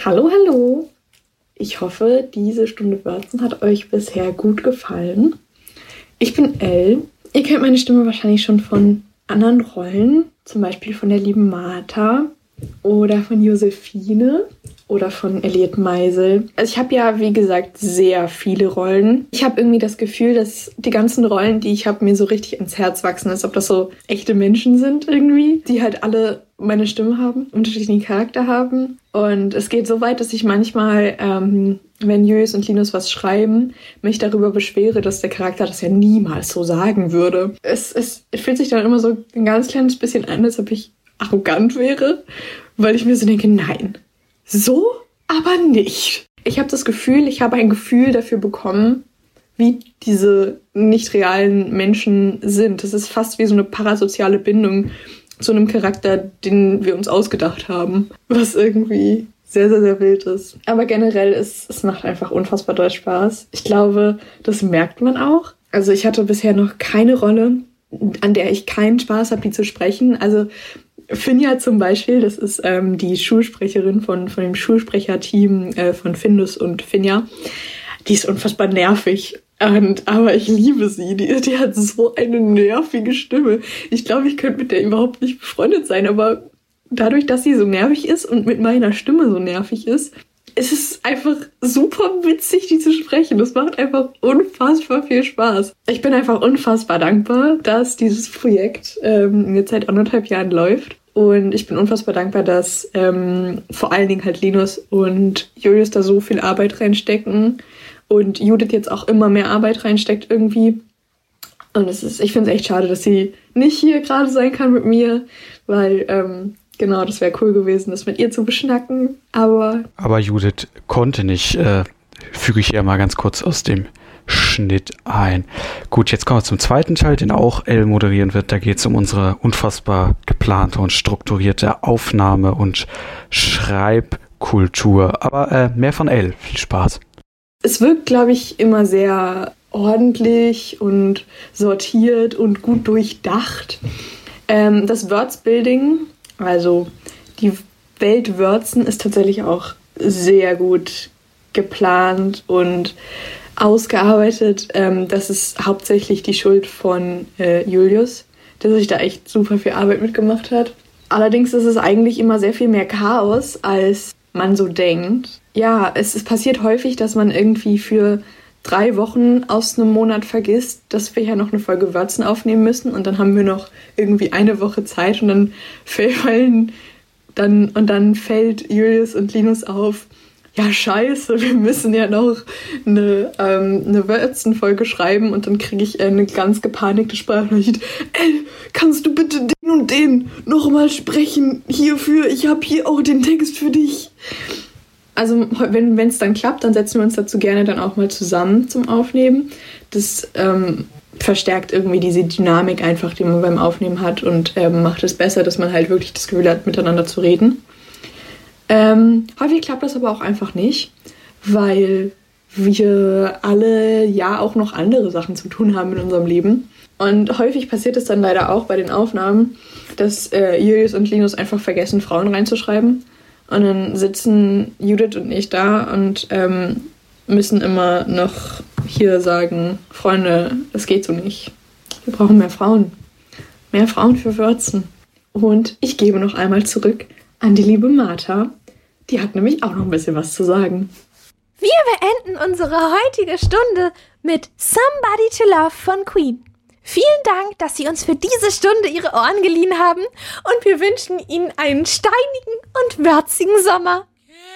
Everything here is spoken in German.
Hallo, hallo. Ich hoffe, diese Stunde Wörzen hat euch bisher gut gefallen. Ich bin Elle. Ihr kennt meine Stimme wahrscheinlich schon von anderen Rollen, zum Beispiel von der lieben Martha oder von Josephine oder von Elliot Meisel. Also ich habe ja, wie gesagt, sehr viele Rollen. Ich habe irgendwie das Gefühl, dass die ganzen Rollen, die ich habe, mir so richtig ins Herz wachsen, als ob das so echte Menschen sind irgendwie, die halt alle meine Stimme haben, unterschiedlichen Charakter haben. Und es geht so weit, dass ich manchmal, wenn Julius und Linus was schreiben, mich darüber beschwere, dass der Charakter das ja niemals so sagen würde. Es fühlt sich dann immer so ein ganz kleines bisschen an, als ob ich arrogant wäre, weil ich mir so denke, nein, so aber nicht. Ich habe das Gefühl, ich habe ein Gefühl dafür bekommen, wie diese nicht realen Menschen sind. Das ist fast wie so eine parasoziale Bindung zu einem Charakter, den wir uns ausgedacht haben, was irgendwie sehr, sehr, sehr wild ist. Aber generell, es macht einfach unfassbar doll Spaß. Ich glaube, das merkt man auch. Also ich hatte bisher noch keine Rolle, an der ich keinen Spaß habe, die zu sprechen. Also Finja zum Beispiel, das ist die Schulsprecherin von dem Schulsprecherteam von Findus und Finja. Die ist unfassbar nervig. Aber ich liebe sie. Die hat so eine nervige Stimme. Ich glaube, ich könnte mit der überhaupt nicht befreundet sein. Aber dadurch, dass sie so nervig ist und mit meiner Stimme so nervig ist, ist es einfach super witzig, die zu sprechen. Das macht einfach unfassbar viel Spaß. Ich bin einfach unfassbar dankbar, dass dieses Projekt jetzt seit 1,5 Jahren läuft. Und ich bin unfassbar dankbar, dass vor allen Dingen halt Linus und Julius da so viel Arbeit reinstecken. Und Judith jetzt auch immer mehr Arbeit reinsteckt irgendwie. Und ich finde es echt schade, dass sie nicht hier gerade sein kann mit mir, weil, genau, das wäre cool gewesen, das mit ihr zu beschnacken, aber Judith konnte nicht, füge ich ja mal ganz kurz aus dem Schnitt ein. Gut, jetzt kommen wir zum zweiten Teil, den auch Elle moderieren wird. Da geht es um unsere unfassbar geplante und strukturierte Aufnahme- und Schreibkultur. Aber mehr von Elle. Viel Spaß. Es wirkt, glaube ich, immer sehr ordentlich und sortiert und gut durchdacht. Das Wordsbuilding, also die Welt Wörzen, ist tatsächlich auch sehr gut geplant und ausgearbeitet. Das ist hauptsächlich die Schuld von Julius, der sich da echt super viel Arbeit mitgemacht hat. Allerdings ist es eigentlich immer sehr viel mehr Chaos, als man so denkt. Ja, es passiert häufig, dass man irgendwie für 3 Wochen aus einem Monat vergisst, dass wir ja noch eine Folge Wörzen aufnehmen müssen und dann haben wir noch irgendwie eine Woche Zeit und dann fällt Julius und Linus auf, ja scheiße, wir müssen ja noch eine Wörzenfolge schreiben und dann kriege ich eine ganz gepanikte Sprachnachricht. Ey, kannst du bitte den und den nochmal sprechen hierfür? Ich habe hier auch den Text für dich. Also wenn es dann klappt, dann setzen wir uns dazu gerne dann auch mal zusammen zum Aufnehmen. Das verstärkt irgendwie diese Dynamik einfach, die man beim Aufnehmen hat und macht es besser, dass man halt wirklich das Gefühl hat, miteinander zu reden. Häufig klappt das aber auch einfach nicht, weil wir alle ja auch noch andere Sachen zu tun haben in unserem Leben. Und häufig passiert es dann leider auch bei den Aufnahmen, dass Julius und Linus einfach vergessen, Frauen reinzuschreiben. Und dann sitzen Judith und ich da und müssen immer noch hier sagen, Freunde, das geht so nicht. Wir brauchen mehr Frauen. Mehr Frauen für Wörzen. Und ich gebe noch einmal zurück an die liebe Martha. Die hat nämlich auch noch ein bisschen was zu sagen. Wir beenden unsere heutige Stunde mit Somebody to Love von Queen. Vielen Dank, dass Sie uns für diese Stunde Ihre Ohren geliehen haben und wir wünschen Ihnen einen steinigen und würzigen Sommer.